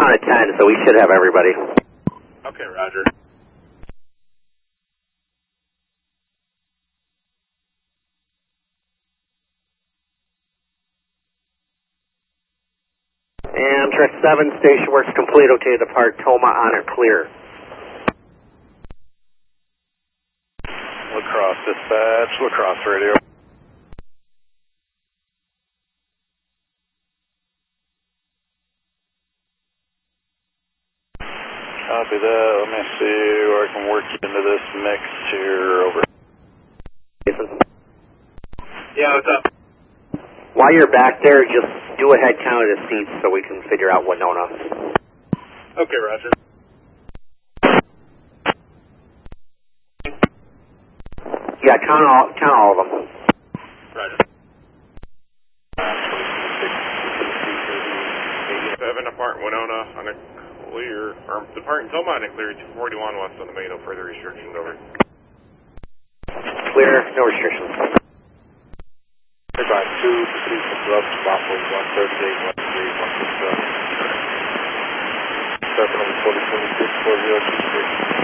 count of 10, so we should have everybody. Okay, roger. Amtrak 7, station works complete. Okay to depart Toma on or clear. La Crosse dispatch, La Crosse radio. Copy that. Let me see where I can work into this mix here. Over. Yeah, what's up? While you're back there, just do a head count of the seats so we can figure out what Nona. Okay, roger. Yeah, count all of them. Roger. 7 departing Winona on a clear, or departing Toma on a clear, 241 west on the main, no further restrictions, over. Clear, no restrictions. Goodbye, 2, proceed to Bluffs, Waffle, 138, 13, 167. 7 over 4026, 4023.